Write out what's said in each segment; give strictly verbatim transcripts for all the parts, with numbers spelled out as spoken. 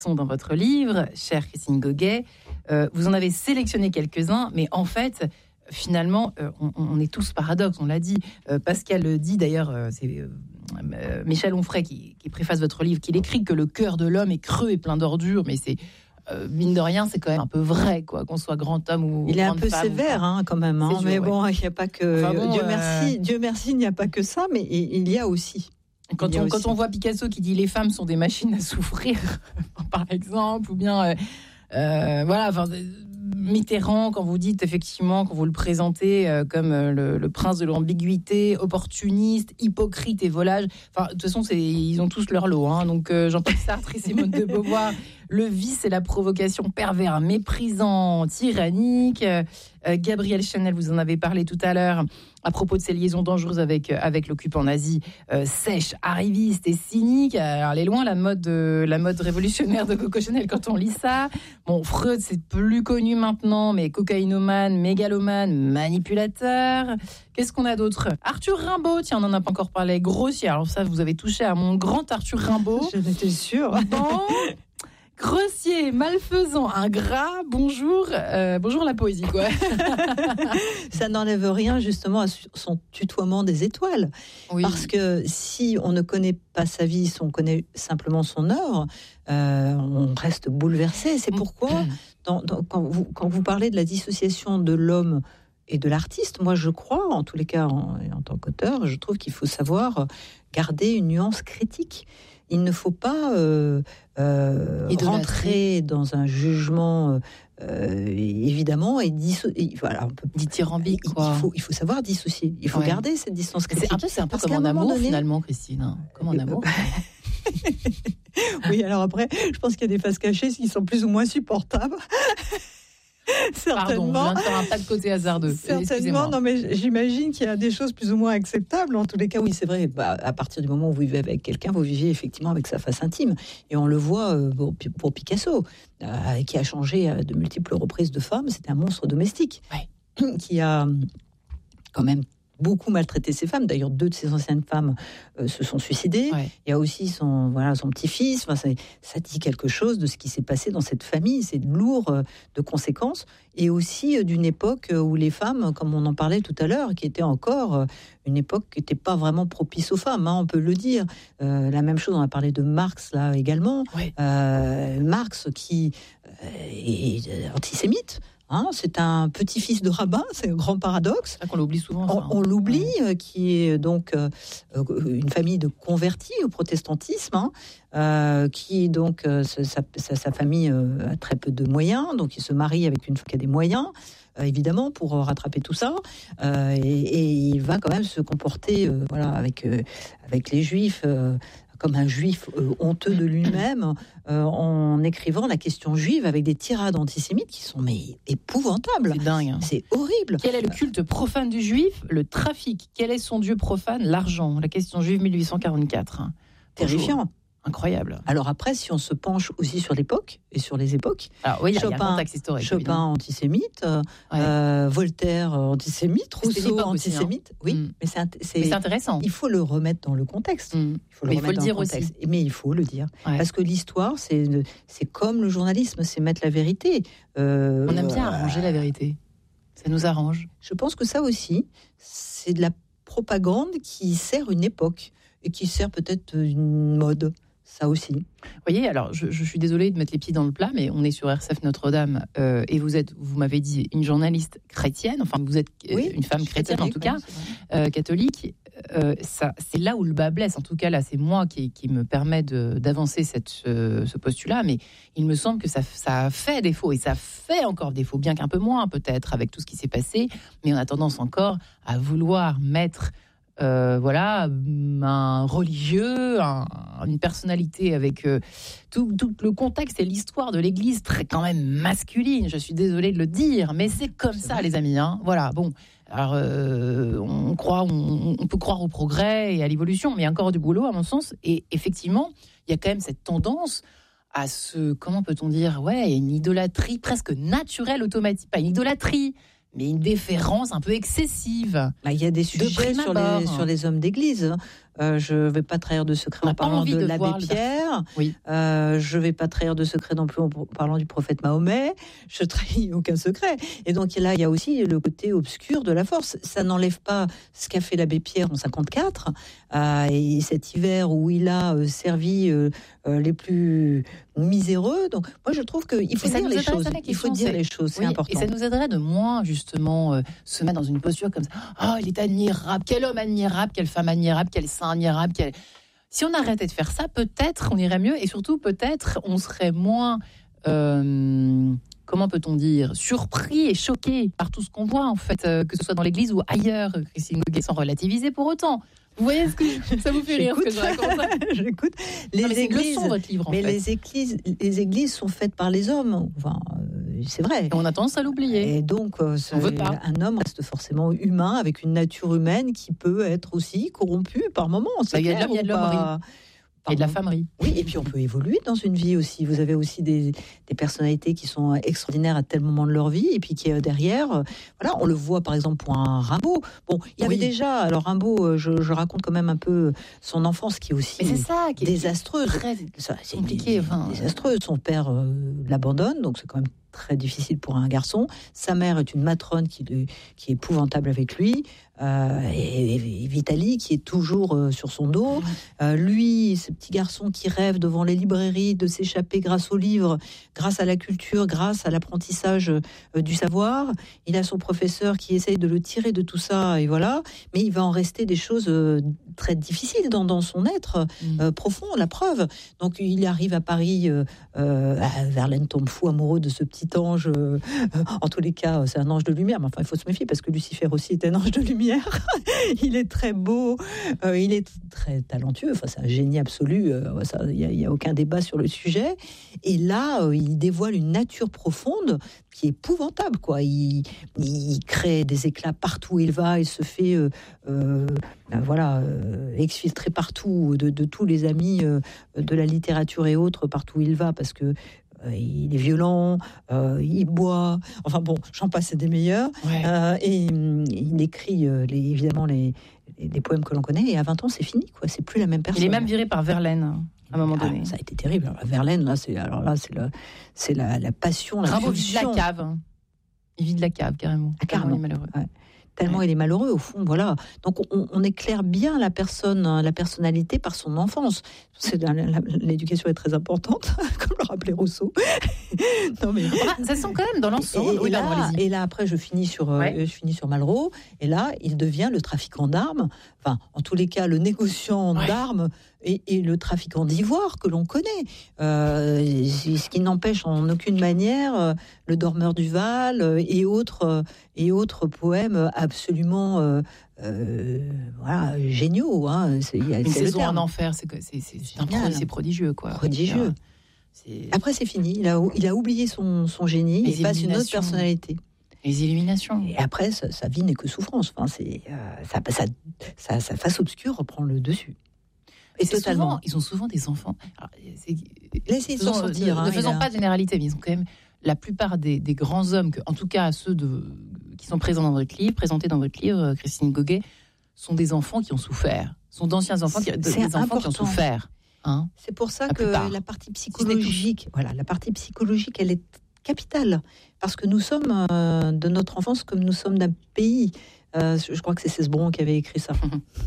sont dans votre livre, chère Christine Goguet. Euh, vous en avez sélectionné quelques-uns, mais en fait, finalement, euh, on, on est tous paradoxes, on l'a dit. Euh, Pascal dit d'ailleurs, euh, c'est euh, Michel Onfray qui, qui préface votre livre, qu'il écrit que le cœur de l'homme est creux et plein d'ordures, mais c'est euh, mine de rien, c'est quand même un peu vrai, quoi, qu'on soit grand homme ou il est grande un peu femme, sévère, hein, quand même. Hein, dur, mais ouais. bon, il n'y a pas que enfin bon, Dieu euh... merci, Dieu merci, il n'y a pas que ça, mais il y a aussi. Quand on, quand on voit Picasso qui dit les femmes sont des machines à souffrir, par exemple, ou bien euh, euh, voilà, enfin, Mitterrand, quand vous dites effectivement, quand vous le présentez euh, comme euh, le, le prince de l'ambiguïté, opportuniste, hypocrite et volage, enfin de toute façon, c'est, ils ont tous leur lot. Hein, donc euh, Jean-Paul Sartre et Simone de Beauvoir, le vice et la provocation pervers, méprisant, tyrannique. Euh, Gabrielle Chanel, vous en avez parlé tout à l'heure à propos de ses liaisons dangereuses avec, avec l'occupant nazi, euh, sèche, arriviste et cynique. Alors, elle est loin la mode, euh, la mode révolutionnaire de Coco Chanel quand on lit ça. Bon, Freud, c'est plus connu maintenant, mais cocaïnomane, mégalomane, manipulateur. Qu'est-ce qu'on a d'autre ? Arthur Rimbaud, tiens, on n'en a pas encore parlé. Grossier, alors ça, vous avez touché à mon grand Arthur Rimbaud. Je n'étais sûre. Bon... Grossier, malfaisant, ingrat, bonjour, euh, bonjour la poésie, quoi. Ça n'enlève rien justement à son tutoiement des étoiles. Oui. Parce que si on ne connaît pas sa vie, si on connaît simplement son œuvre, euh, on reste bouleversé. C'est pourquoi, dans, dans, quand, vous, quand vous parlez de la dissociation de l'homme et de l'artiste, moi je crois, en tous les cas en, en tant qu'auteur, je trouve qu'il faut savoir garder une nuance critique. Il ne faut pas euh, euh, rentrer dans un jugement, euh, évidemment, et dissocier. Voilà, on peut dithyrambique. Il, il faut, il faut savoir dissocier. Il faut ouais. garder cette distance critique. C'est un peu, c'est un peu comme en amour, donné... finalement, Christine. Comme en amour. Oui, alors après, je pense qu'il y a des faces cachées qui sont plus ou moins supportables. Certainement. Pardon, je viens de faire un pas de côté hasardeux. Certainement, non, mais j'imagine qu'il y a des choses plus ou moins acceptables. En tous les cas, oui, c'est vrai. Bah, à partir du moment où vous vivez avec quelqu'un, vous vivez effectivement avec sa face intime. Et on le voit euh, pour, pour Picasso, euh, qui a changé à de multiples reprises de femme. C'était un monstre domestique, ouais. qui a quand même beaucoup maltraité ses femmes. D'ailleurs, deux de ses anciennes femmes euh, se sont suicidées. Ouais. Il y a aussi son, voilà, son petit-fils. Enfin, ça dit quelque chose de ce qui s'est passé dans cette famille. C'est lourd euh, de conséquences. Et aussi euh, d'une époque où les femmes, comme on en parlait tout à l'heure, qui était encore euh, une époque qui n'était pas vraiment propice aux femmes, hein, on peut le dire. Euh, la même chose, on a parlé de Marx là également. Ouais. Euh, Marx qui euh, est antisémite. Hein, c'est un petit-fils de rabbin, c'est un grand paradoxe. C'est qu'on l'oublie souvent. Ça, on, hein. on l'oublie, ouais. euh, qui est donc euh, une famille de convertis au protestantisme, hein, euh, qui donc euh, sa, sa, sa famille euh, a très peu de moyens, donc il se marie avec une femme qui a des moyens. Euh, évidemment, pour euh, rattraper tout ça, euh, et, et il va quand même se comporter, euh, voilà, avec euh, avec les Juifs. Euh, comme un juif euh, honteux de lui-même, euh, en écrivant la question juive avec des tirades antisémites qui sont mais épouvantables. C'est dingue. Hein. C'est horrible. Quel est le culte profane du juif ? Le trafic. Quel est son dieu profane ? L'argent. La question juive mille huit cent quarante-quatre. Terrifiant. Bonjour. Incroyable. Alors après, si on se penche aussi sur l'époque et sur les époques, alors oui, il y a un contexte historique. Chopin évidemment. Antisémite, euh, ouais. euh, Voltaire antisémite, Rousseau antisémite. Aussi, hein. Oui, mm. mais, c'est, c'est, mais c'est intéressant. Il faut le remettre dans le contexte. Mm. Il faut le mais remettre il faut le dans dire le contexte. Aussi. Mais il faut le dire ouais. parce que l'histoire, c'est c'est comme le journalisme, c'est mettre la vérité. Euh, on aime bien euh, arranger la vérité. Ça nous arrange. Je pense que ça aussi, c'est de la propagande qui sert une époque et qui sert peut-être une mode. Ça aussi. Vous voyez, alors je, je suis désolée de mettre les pieds dans le plat, mais on est sur R C F Notre-Dame euh, et vous êtes, vous m'avez dit, une journaliste chrétienne, enfin vous êtes oui, une femme chrétienne en tout cas, euh, catholique. Euh, ça, c'est là où le bas blesse. En tout cas, là, c'est moi qui, qui me permet de, d'avancer cette, ce, ce postulat, mais il me semble que ça, ça fait défaut et ça fait encore défaut, bien qu'un peu moins peut-être avec tout ce qui s'est passé, mais on a tendance encore à vouloir mettre Euh, voilà, un religieux, un, une personnalité avec euh, tout, tout le contexte et l'histoire de l'Église très quand même masculine. Je suis désolée de le dire, mais c'est comme c'est ça, vrai. Les amis. Hein. Voilà, bon. Alors, euh, on croit, on, on peut croire au progrès et à l'évolution, mais il y a encore du boulot, à mon sens. Et effectivement, il y a quand même cette tendance à ce, comment peut-on dire, ouais, une idolâtrie presque naturelle, automatique, pas une idolâtrie. Mais une déférence un peu excessive. Bah, il y a des sujets sur les, sur les hommes d'église. Euh, je ne vais pas trahir de secret en parlant de, de l'abbé Pierre. Oui. Euh, je ne vais pas trahir de secret non plus en parlant du prophète Mahomet. Je ne trahis aucun secret. Et donc là, il y a aussi le côté obscur de la force. Ça n'enlève pas ce qu'a fait l'abbé Pierre en cinquante-quatre. Euh, et cet hiver où il a euh, servi euh, euh, les plus miséreux. Donc moi, je trouve qu'il faut dire les choses. Il faut dire les choses, c'est oui, important. Et ça nous aiderait de moins, justement, euh, se mettre dans une posture comme ça. Oh, il est admirable. Quel homme admirable, quelle femme admirable, quel saint admirable. Quel... Si on arrêtait de faire ça, peut-être on irait mieux. Et surtout, peut-être, on serait moins... Euh, comment peut-on dire, surpris et choqué par tout ce qu'on voit, en fait, euh, que ce soit dans l'église ou ailleurs, Christine Goguet, sans relativiser pour autant. Vous voyez ce que je, ça vous fait rire ce que je raconte. J'écoute. Les non, mais églises, leçon, votre livre, en mais fait. les églises, les églises sont faites par les hommes. Enfin, euh, c'est vrai. Et on a tendance à l'oublier. Et donc, euh, on veut pas. Un homme reste forcément humain, avec une nature humaine qui peut être aussi corrompue par moments. Il y a de l'hommerie. Et de la femmerie. Oui, et puis on peut évoluer dans une vie aussi. Vous avez aussi des, des personnalités qui sont extraordinaires à tel moment de leur vie, et puis qui est derrière. Euh, voilà, on le voit par exemple pour un Rimbaud. Bon, il y avait oui. déjà. Alors Rimbaud, je, je raconte quand même un peu son enfance qui est aussi Mais c'est ça, qui est désastreuse. Très ça, c'est compliqué. Enfin... Désastreuse. Son père euh, l'abandonne, donc c'est quand même très difficile pour un garçon. Sa mère est une matrone qui, qui est épouvantable avec lui. Euh, et, et Vitali qui est toujours euh, sur son dos. Euh, lui, ce petit garçon qui rêve devant les librairies de s'échapper grâce aux livres, grâce à la culture, grâce à l'apprentissage euh, du savoir. Il a son professeur qui essaye de le tirer de tout ça, et voilà. Mais il va en rester des choses euh, très difficiles dans, dans son être euh, profond, la preuve. Donc il arrive à Paris, euh, euh, Verlaine tombe fou amoureux de ce petit ange. Euh, en tous les cas, c'est un ange de lumière, mais enfin il faut se méfier parce que Lucifer aussi est un ange de lumière. Il est très beau, euh, il est très talentueux, enfin, c'est un génie absolu, il n'y a, a aucun débat sur le sujet. Et là, euh, il dévoile une nature profonde qui est épouvantable, quoi. Il, il crée des éclats partout où il va, il se fait euh, euh, ben voilà, euh, exfiltrer partout de, de tous les amis euh, de la littérature et autres, partout où il va, parce que Euh, il est violent, euh, il boit, enfin bon, j'en passe, c'est des meilleurs. Ouais. Euh, et euh, il écrit euh, les, évidemment les, les, les poèmes que l'on connaît, et à vingt ans, c'est fini, quoi. C'est plus la même personne. Il est même viré par Verlaine à un moment ah, donné. Ça a été terrible. Alors, Verlaine, là, c'est, alors là, c'est, le, c'est la, la passion, la Rimbaud vit de la cave. Il vit de la cave, carrément. Ah, carrément. Il est malheureux. Ouais. Tellement ouais. il est malheureux, au fond, voilà. Donc on, on éclaire bien la personne, la personnalité par son enfance. C'est, la, la, l'éducation est très importante, comme le rappelait Rousseau. non, mais... enfin, ça sent quand même dans l'ensemble. Et, oui, et, là, là, et là, après, je finis sur, ouais. euh, je finis sur Malraux. Et là, il devient le trafiquant d'armes. Enfin, en tous les cas, le négociant ouais. d'armes et, et le trafiquant d'ivoire que l'on connaît. Euh, ce qui n'empêche en aucune manière euh, le Dormeur du Val euh, et autres euh, et autres poèmes absolument euh, euh, voilà, géniaux. Hein. C'est, y a, Une c'est saison en enfer, c'est, c'est, c'est, c'est, un pro, c'est prodigieux, quoi. Prodigieux. C'est... Après, c'est fini. Il a, il a oublié son, son génie. Les il passe une autre personnalité. Les illuminations. Et après, sa, sa vie n'est que souffrance. Enfin, c'est, euh, ça, ça, ça, sa face obscure reprend le dessus. Et totalement. Souvent, ils ont souvent des enfants. Alors, c'est, Laissez s'en sortir. Ne, hein, ne faisons a... pas de généralité, mais ils ont quand même la plupart des, des grands hommes, que, en tout cas ceux de, qui sont présents dans votre livre, présentés dans votre livre, Christine Goguet, sont des enfants qui ont souffert. Sont d'anciens enfants, qui, des enfants important. qui ont souffert. Hein, c'est pour ça la que plupart. la partie psychologique, voilà, la partie psychologique, elle est capitale, parce que nous sommes euh, de notre enfance comme nous sommes d'un pays. Euh, je crois que c'est Cesbron qui avait écrit ça.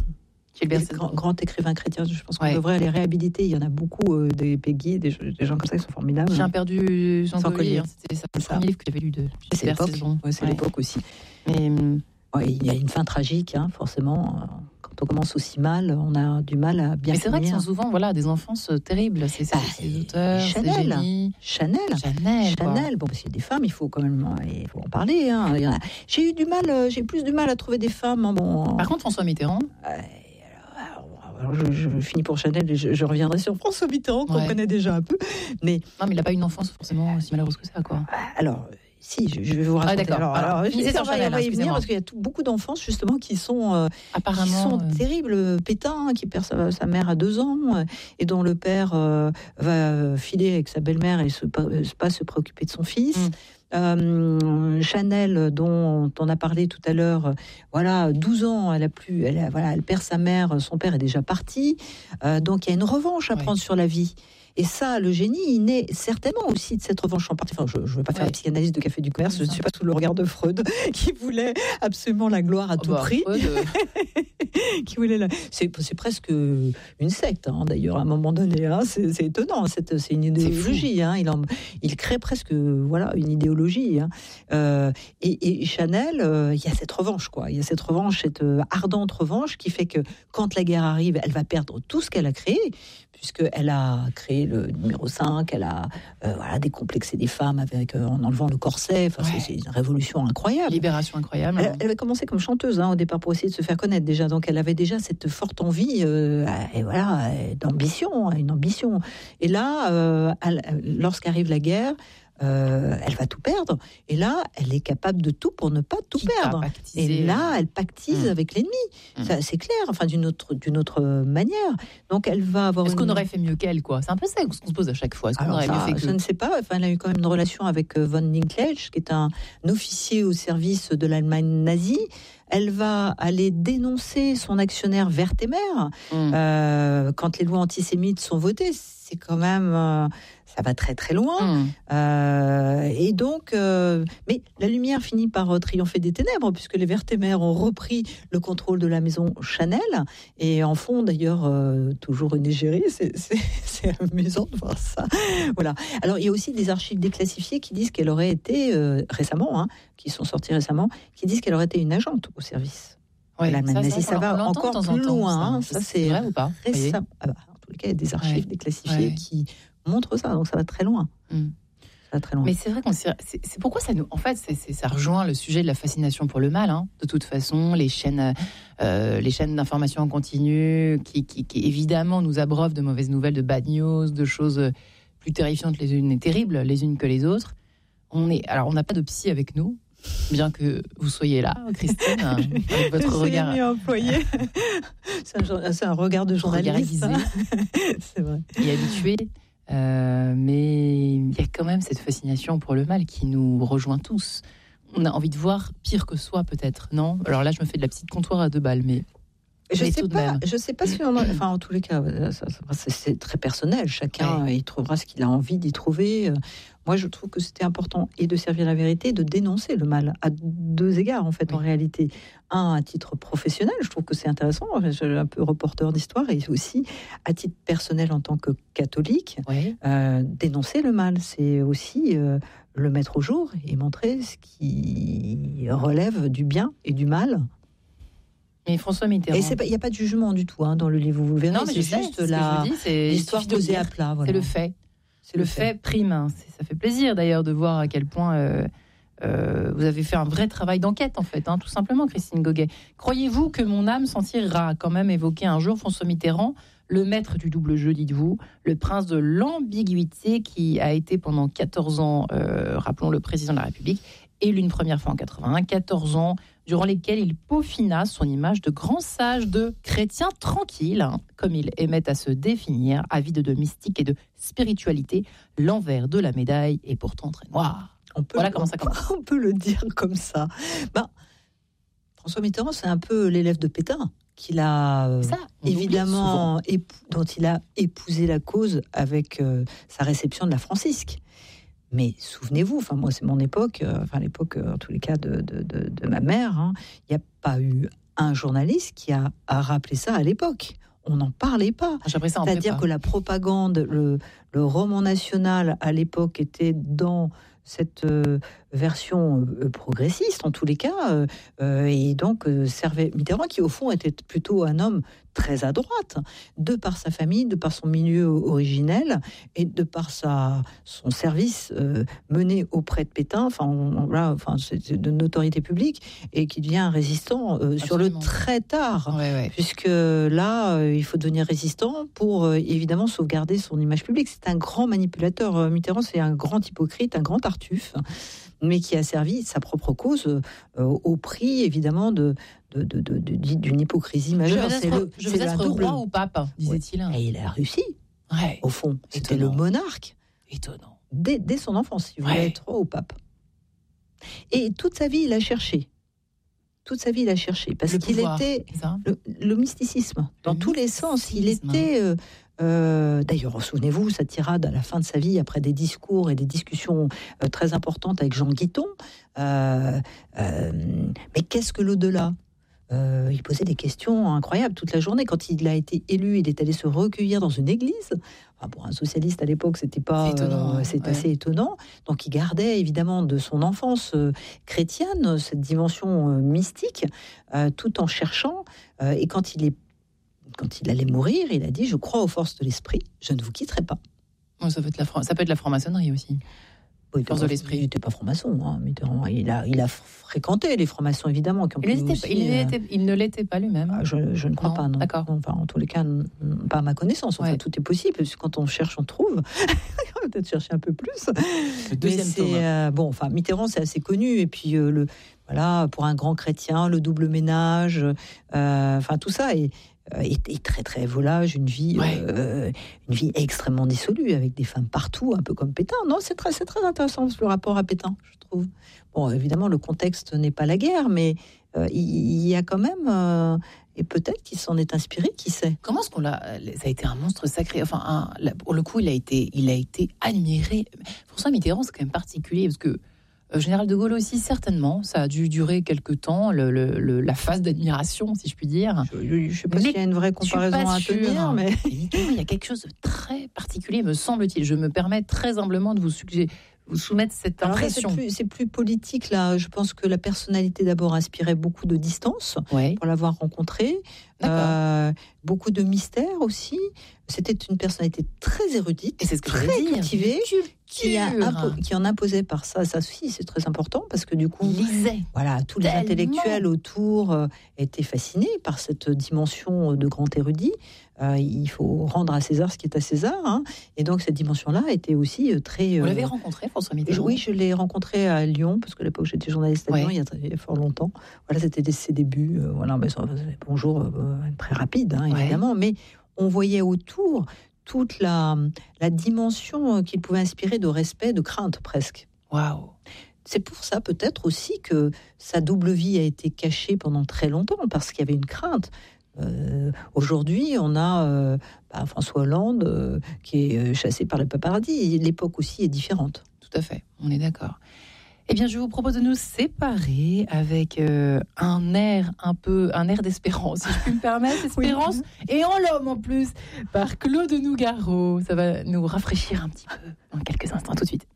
Grand, grand écrivain chrétien, je pense qu'on ouais. devrait les réhabiliter. Il y en a beaucoup, euh, des Peggy, des, des gens comme ça qui sont formidables. J'ai perdu Jean Collier. Hein, c'était ça, le ça. premier livre que j'avais lu de C'est l'époque, ouais, c'est ouais. l'époque aussi. Mais ouais, il y a une fin tragique, hein, forcément. Quand on commence aussi mal, on a du mal à bien. Mais c'est finir. vrai qu'ils sont souvent, voilà, des enfances terribles. C'est ces ah, auteurs, Chanel, ces génies. Chanel, Chanel, Chanel. Bon, parce qu'il y a des femmes, il faut quand même, il faut en parler. Hein. J'ai eu du mal, j'ai plus du mal à trouver des femmes. Hein, bon. Par contre, François Mitterrand. Euh, Alors je, je finis pour Chanel et je, je reviendrai sur François Mitterrand qu'on ouais. connaît déjà un peu. Mais non, mais il n'a pas une enfance forcément si malheureuse que ça, quoi. Alors, si, je, je vais vous raconter. Ah, d'accord. Alors, alors, alors je sur Chanel, on va y venir parce qu'il y a tout, beaucoup d'enfants justement qui sont, euh, Apparemment, qui sont euh... terribles. Pétain, qui perd sa, sa mère à deux ans euh, et dont le père euh, va filer avec sa belle-mère et se, pas se préoccuper de son fils. Mm. Euh, Chanel, dont on a parlé tout à l'heure, voilà, douze ans, elle a plus, elle, a, voilà, elle perd sa mère, son père est déjà parti, euh, donc il y a une revanche à ouais. prendre sur la vie. Et ça, le génie, il naît certainement aussi de cette revanche en partie. Enfin, je ne veux pas faire ouais. la psychanalyse de Café du Commerce, je ne suis pas sous le regard de Freud, qui voulait absolument la gloire à oh tout bah, prix. Freud, euh... qui voulait la... c'est, c'est presque une secte, hein, d'ailleurs, à un moment donné. Hein, c'est, c'est étonnant, c'est, c'est une idéologie. Hein, il, en, il crée presque voilà, une idéologie. Hein. Euh, et, et Chanel, euh, il y a cette revanche, quoi. Il y a cette revanche, cette euh, ardente revanche qui fait que quand la guerre arrive, elle va perdre tout ce qu'elle a créé, puisqu'elle a créé le numéro cinq, elle a euh, voilà, décomplexé des femmes avec, euh, en enlevant le corset. Enfin, ouais. c'est, c'est une révolution incroyable. Libération incroyable. Elle, elle avait commencé comme chanteuse hein, au départ pour essayer de se faire connaître déjà. Donc elle avait déjà cette forte envie euh, et voilà, d'ambition, une ambition. Et là, euh, elle, lorsqu'arrive la guerre, Euh, elle va tout perdre. Et là, elle est capable de tout pour ne pas tout Qui perdre. Et là, elle pactise mmh. avec l'ennemi. Mmh. Ça, c'est clair, enfin, d'une autre, d'une autre manière. Donc, elle va avoir. Est-ce une... qu'on aurait fait mieux qu'elle, quoi ? C'est un peu ça qu'on se pose à chaque fois. Est-ce qu'on Alors, aurait ça, mieux fait que... Je ne sais pas. Enfin, elle a eu quand même une relation avec von Dinklage, qui est un officier au service de l'Allemagne nazie. Elle va aller dénoncer son actionnaire Wertheimer mmh. euh, quand les lois antisémites sont votées. C'est quand même, euh, ça va très très loin. Mmh. Euh, et donc, euh, mais la lumière finit par triompher des ténèbres puisque les Wertheimer ont repris le contrôle de la maison Chanel et en font d'ailleurs euh, toujours une égérie. C'est, c'est, c'est amusant de voir ça. Voilà. Alors il y a aussi des archives déclassifiées qui disent qu'elle aurait été euh, récemment, hein, qui sont sorties récemment, qui disent qu'elle aurait été une agente au service. Ouais, la ça, ça, ça va encore plus temps, loin. Ça, ça c'est vrai ou pas récemment. Ah bah, en tous les cas, il y a des archives ouais. déclassifiées ouais. qui montrent ça, donc ça va très loin. Mm. Ça va très loin. Mais c'est vrai qu'on c'est, c'est pourquoi ça nous, en fait, c'est, c'est, ça rejoint le sujet de la fascination pour le mal. Hein. De toute façon, les chaînes, euh, les chaînes d'information en continu, qui, qui, qui évidemment nous abreuvent de mauvaises nouvelles, de bad news, de choses plus terrifiantes les unes et terribles les unes que les autres. On est, alors, on n'a pas de psy avec nous. Bien que vous soyez là, Christine, avec votre c'est regard. mieux employé. c'est, un, c'est un regard de journaliste. Regard aiguisé. C'est vrai. Et habitué. Euh, mais il y a quand même cette fascination pour le mal qui nous rejoint tous. On a envie de voir pire que soi, peut-être, non ? Alors là, je me fais de la petite comptoir à deux balles, mais. Je ne sais pas. Je sais pas si on. A, enfin, en tous les cas, ça, ça, c'est, c'est très personnel. Chacun, ouais. il trouvera ce qu'il a envie d'y trouver. Moi, je trouve que c'était important et de servir la vérité, et de dénoncer le mal à deux égards, en fait, oui. en réalité. Un, à titre professionnel, je trouve que c'est intéressant. Je suis un peu reporter d'histoire, et aussi à titre personnel en tant que catholique, oui. euh, dénoncer le mal, c'est aussi euh, le mettre au jour et montrer ce qui relève du bien et du mal. Mais François Mitterrand. Et il n'y a pas de jugement du tout hein, dans le livre, vous verrez. Non, mais c'est je juste sais, la, ce que je dis, c'est l'histoire posée à plat. Voilà. C'est le fait. C'est le fait, fait prime. C'est, ça fait plaisir d'ailleurs de voir à quel point euh, euh, vous avez fait un vrai travail d'enquête, en fait, hein, tout simplement, Christine Goguet. Croyez-vous que mon âme s'en tirera quand même évoquer un jour François Mitterrand, le maître du double jeu, dites-vous, le prince de l'ambiguïté qui a été pendant quatorze ans, euh, rappelons le président de la République, élu une première fois en quatre-vingt-un, quatorze ans, durant lesquels il peaufina son image de grand sage, de chrétien tranquille, hein, comme il aimait à se définir, avide de mystique et de spiritualité. L'envers de la médaille est pourtant très noir. On peut, voilà comment ça commence. On peut le dire comme ça. Ben, François Mitterrand, c'est un peu l'élève de Pétain, qu'il a euh, ça, évidemment, épou- dont il a épousé la cause avec euh, sa réception de la Francisque. Mais souvenez-vous, enfin moi c'est mon époque, euh, enfin l'époque euh, en tous les cas de, de, de, de ma mère, hein, il n'y a pas eu un journaliste qui a, a rappelé ça à l'époque. On n'en parlait pas. Ah, ça C'est-à-dire que la propagande, le, le roman national à l'époque était dans cette euh, version euh, progressiste en tous les cas, euh, euh, et donc euh, servait Mitterrand qui au fond était plutôt un homme très à droite, de par sa famille, de par son milieu originel et de par sa, son service euh, mené auprès de Pétain, enfin, on, là, enfin c'est de notoriété publique, et qui devient un résistant euh, sur le très tard, ouais, ouais. puisque là, euh, il faut devenir résistant pour euh, évidemment sauvegarder son image publique. C'est un grand manipulateur, euh, Mitterrand, c'est un grand hypocrite, un grand tartuffe, mais qui a servi sa propre cause euh, au prix, évidemment, de, de, de, de, de, d'une hypocrisie majeure. Je veux être, je veux être double... roi ou pape, disait-il. Ouais. Et il a réussi, ouais. au fond. C'était étonnant. Le monarque. Étonnant. Dès, dès son enfance, il voulait ouais. être roi ou pape. Et toute sa vie, il a cherché. Toute sa vie, il a cherché. Parce le qu'il pouvoir, était... Le, le mysticisme. Dans le tous mysticisme. les sens. Il était... Euh, euh, d'ailleurs, souvenez-vous, sa tirade à la fin de sa vie, après des discours et des discussions euh, très importantes avec Jean Guiton. Euh, euh, mais qu'est-ce que l'au-delà ? Euh, il posait des questions incroyables toute la journée. Quand il a été élu, il est allé se recueillir dans une église. Enfin, pour un socialiste à l'époque, c'était pas, c'est, étonnant, euh, c'est ouais. assez étonnant. Donc, il gardait évidemment de son enfance euh, chrétienne cette dimension euh, mystique, euh, tout en cherchant. Euh, et quand il est, quand il allait mourir, il a dit : « Je crois aux forces de l'esprit. Je ne vous quitterai pas. » Oh, ça peut être la fran- ça peut être la franc-maçonnerie aussi. Oui, Force de l'esprit. Il n'était pas franc-maçon, hein, Mitterrand. Il a, il a fréquenté les francs-maçons, évidemment. Qui ont il, aussi, pas, il, euh... était, il ne l'était pas lui-même. Je, je ne crois non, pas, non. D'accord. Enfin, en tous les cas, n- pas à ma connaissance. Enfin, ouais. Tout est possible, parce que quand on cherche, on trouve. On va peut-être chercher un peu plus. Le deuxième c'est, tome. Euh, bon, enfin, Mitterrand, c'est assez connu. Et puis, euh, le, voilà, pour un grand chrétien, le double ménage, euh, enfin, tout ça est... Et, et très très volage, une vie, ouais. euh, une vie extrêmement dissolue avec des femmes partout, un peu comme Pétain. Non, c'est très c'est très intéressant le rapport à Pétain, je trouve. Bon, évidemment, le contexte n'est pas la guerre, mais euh, il, il y a quand même euh, et peut-être qu'il s'en est inspiré, qui sait. Comment est-ce qu'on l'a Ça a été un monstre sacré. Enfin, un, pour le coup, il a été, il a été admiré. François Mitterrand, c'est quand même particulier parce que. Général de Gaulle aussi, certainement. Ça a dû durer quelques temps, le, le, le, la phase d'admiration, si je puis dire. Je ne sais pas mais s'il y a une vraie comparaison à tenir, mais... Il y a quelque chose de très particulier, me semble-t-il. Je me permets très humblement de vous suggérer, vous soumettre cette impression. Là, c'est, plus, c'est plus politique, là. Je pense que la personnalité, d'abord, inspirait beaucoup de distance, ouais. pour l'avoir rencontré. Euh, beaucoup de mystère aussi. C'était une personnalité très érudite, et c'est ce que très dire. cultivée, qui, a impo- qui en imposait par ça. Ça aussi, c'est très important, parce que du coup, il lisait. Voilà, tous tellement. Les intellectuels autour euh, étaient fascinés par cette dimension de grand érudit. Euh, il faut rendre à César ce qui est à César, hein. Et donc cette dimension-là était aussi euh, très... Euh... Vous l'avez rencontré, François Mitterrand ? Oui, je l'ai rencontré à Lyon, parce qu'à l'époque j'étais journaliste à Lyon, ouais. il, y a très, il y a fort longtemps. Voilà, c'était ses débuts. Euh, voilà, mais ça, bonjour, euh, très rapide, hein, évidemment. Ouais. Mais on voyait autour toute la, la dimension qu'il pouvait inspirer de respect, de crainte presque. Waouh. C'est pour ça peut-être aussi que sa double vie a été cachée pendant très longtemps, parce qu'il y avait une crainte. Euh, aujourd'hui, on a euh, bah, François Hollande euh, qui est chassé par le paparazzi. L'époque aussi est différente. Tout à fait, on est d'accord. Eh bien, je vous propose de nous séparer avec euh, un air un peu, un air d'espérance, si je puis me permettre, espérance, oui. Et en l'homme en plus, par Claude Nougaro. Ça va nous rafraîchir un petit peu dans quelques instants, tout de suite.